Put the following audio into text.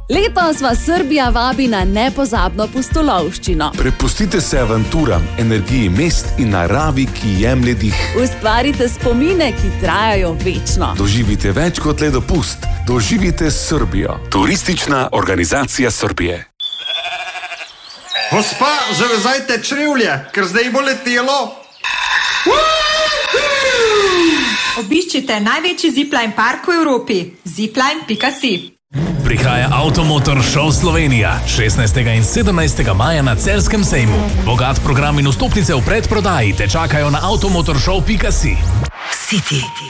Letos vas Srbija vabi na nepozabno pustolovščino. Prepustite se avanturam, energiji mest in naravi, ki jemlje dih. Ustvarite spomine, ki trajajo večno. Doživite več kot le dopust. Doživite Srbijo. Turistična organizacija Srbije. Gospa, zavezajte črevlje, ker zdaj bo letelo. Obiščite največji zipline park v Evropi. Zipline.si. Prihaja Avtomotor Show Slovenija 16. in 17. maja na Celjskem sejmu. Bogat program in vstopnice v predprodaji te čakajo na avtomotorshow.si. City.